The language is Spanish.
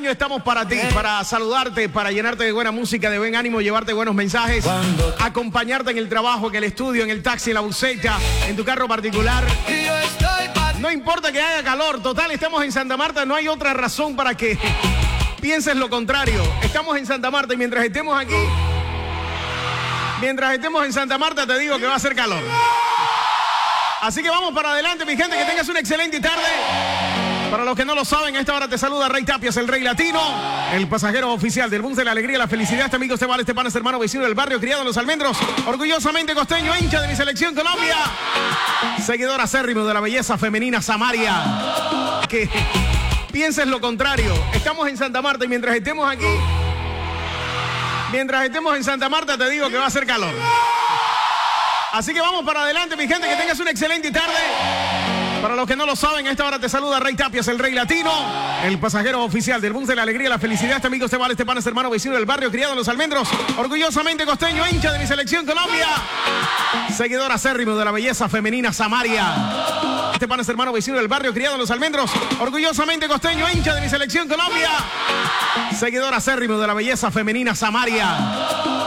Estamos para ti, para saludarte, para llenarte de buena música, de buen ánimo, llevarte buenos mensajes, acompañarte en el trabajo, en el estudio, en el taxi, en la buseta, en tu carro particular. No importa que haya calor, total, estamos en Santa Marta, no hay otra razón para que pienses lo contrario. Estamos en Santa Marta y mientras estemos aquí, mientras estemos en Santa Marta, te digo que va a hacer calor. Así que vamos para adelante, mi gente, que tengas una excelente tarde. Para los que no lo saben, a esta hora te saluda Rey Tapias, el Rey Latino, el pasajero oficial del bus de la alegría, la felicidad. Este amigo Esteban Esteban es hermano vecino del barrio, criado en Los Almendros, orgullosamente costeño, hincha de mi selección Colombia, seguidor acérrimo de la belleza femenina Samaria. Que pienses lo contrario. Estamos en Santa Marta y mientras estemos aquí, mientras estemos en Santa Marta, te digo que va a hacer calor. Así que vamos para adelante, mi gente, que tengas una excelente tarde. Para los que no lo saben, a esta hora te saluda Rey Tapias, el Rey Latino, el pasajero oficial del bus de la alegría, la felicidad. Este amigo Esteban Esteban es hermano vecino del barrio, criado en Los Almendros, orgullosamente costeño, hincha de mi selección Colombia, seguidor acérrimo de la belleza femenina Samaria. Esteban es hermano vecino del barrio, criado en Los Almendros, orgullosamente costeño, hincha de mi selección Colombia, seguidor acérrimo de la belleza femenina Samaria.